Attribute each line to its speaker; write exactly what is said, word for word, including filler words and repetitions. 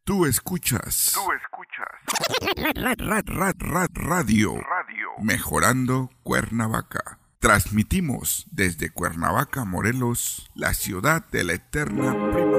Speaker 1: Tú escuchas.
Speaker 2: Tú escuchas.
Speaker 1: Rad, rad, rad, rad, radio.
Speaker 2: Radio.
Speaker 1: Mejorando Cuernavaca. Transmitimos desde Cuernavaca, Morelos, la ciudad de la eterna primavera.